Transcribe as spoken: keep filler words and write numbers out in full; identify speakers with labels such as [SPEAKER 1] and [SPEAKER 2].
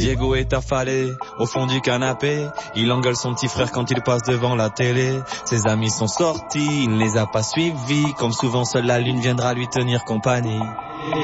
[SPEAKER 1] Diego est affalé au fond du canapé. Il engueule son petit frère quand il passe devant la télé. Ses amis sont sortis, il ne les a pas suivis. Comme souvent seule la lune viendra lui tenir compagnie.